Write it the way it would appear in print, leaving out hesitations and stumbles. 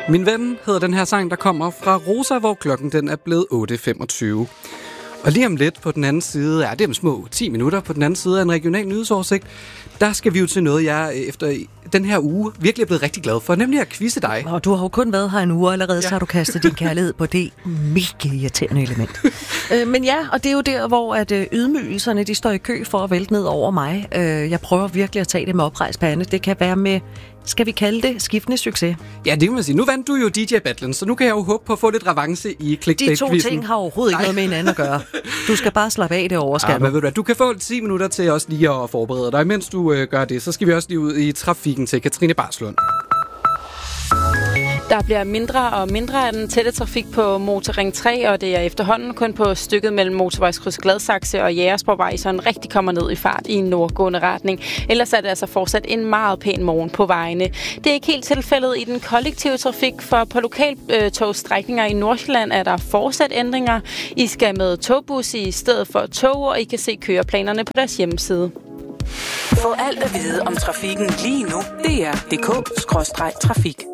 Min ven hedder den her sang, der kommer fra Rosa, hvor klokken den er blevet 8.25. Og lige om lidt på den anden side, det er små 10 minutter på den anden side af en regional nyhedsoversigt, der skal vi jo til noget, jeg efter den her uge virkelig er blevet rigtig glad for, nemlig at quizze dig. Og du har jo kun været her en uge allerede, så har du kastet din kærlighed på det mega irriterende element. Men ja, og det er jo der, hvor at ydmygelserne, de står i kø for at vælte ned over mig. Jeg prøver virkelig at tage det med oprejst pande. Det kan være med, skal vi kalde det, skiftende succes. Ja, det kan man sige. Nu vandt du jo DJ Battlen, så nu kan jeg jo håbe på at få lidt revanche i clickbait-quizzen. De to ting har overhovedet ikke noget med hinanden at gøre. Du skal bare slappe af det over, skal men ved du hvad, du kan få 10 minutter til også lige at forberede dig. Mens du gør det, så skal vi også lige ud i trafikken til Katrine Barslund. Der bliver mindre og mindre af den tætte trafik på Motorring 3, og det er efterhånden kun på stykket mellem Motorvejskryds Gladsaxe og Jægersborgvej, så den rigtig kommer ned i fart i en nordgående retning. Ellers er det altså fortsat en meget pæn morgen på vejene. Det er ikke helt tilfældet i den kollektive trafik, for på lokaltogstrækninger i Nordsjælland er der fortsat ændringer. I skal med togbus i stedet for tog, og I kan se køreplanerne på deres hjemmeside. Få alt at vide om trafikken lige nu. DR.dk/trafik.